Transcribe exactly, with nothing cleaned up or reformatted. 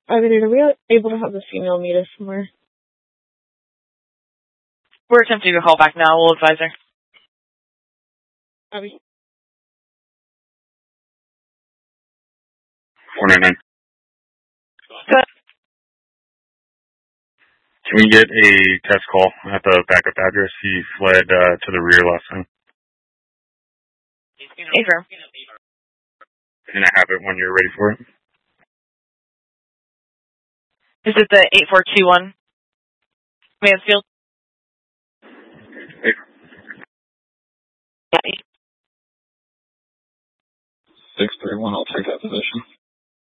I mean, are we able to have the female meet us somewhere? We're attempting to call back now. We'll advise her. Abby. four nine nine. Good. Can we get a test call at the backup address? He fled uh, to the rear last time. Affirm. And I have it when you're ready for it. Is it the eight four two one Mansfield? Hey. Yeah. six three one, I'll take that position.